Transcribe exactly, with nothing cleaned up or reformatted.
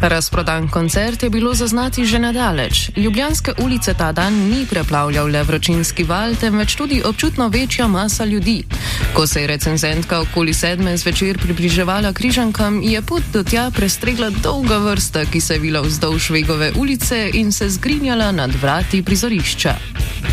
Razprodan koncert je bilo zaznati že nadaleč. Ljubljanske ulice ta dan ni preplavljal le vročinski val, temveč tudi občutno večja masa ljudi. Ko se je recenzentka okoli sedme zvečer približevala Križankam, je pot do tja prestregla dolga vrsta, ki se je vila vzdolž Vegove ulice in se zgrinjala nad vrati prizorišča.